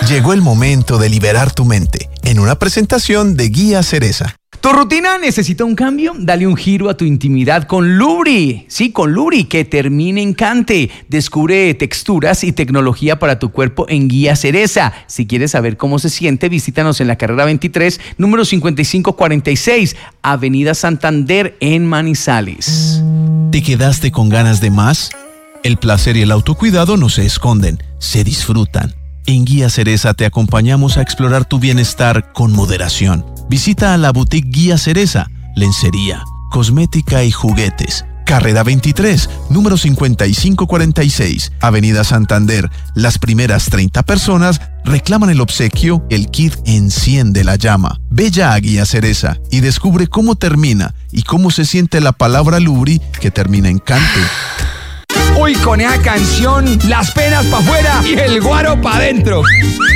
Llegó el momento de liberar tu mente en una presentación de Guía Cereza. ¿Tu rutina necesita un cambio? Dale un giro a tu intimidad con Lubri. Sí, con Lubri, que termine en Cante. Descubre texturas y tecnología para tu cuerpo en Guía Cereza. Si quieres saber cómo se siente, visítanos en la carrera 23, número 5546, Avenida Santander, en Manizales. ¿Te quedaste con ganas de más? El placer y el autocuidado no se esconden, se disfrutan. En Guía Cereza te acompañamos a explorar tu bienestar con moderación. Visita a la boutique Guía Cereza, lencería, cosmética y juguetes. Carrera 23, número 5546, Avenida Santander. Las primeras 30 personas reclaman el obsequio, el kit Enciende la Llama. Ve ya a Guía Cereza y descubre cómo termina y cómo se siente la palabra Lubri que termina en Cante. Hoy con esa canción, las penas pa' afuera y el guaro pa' adentro.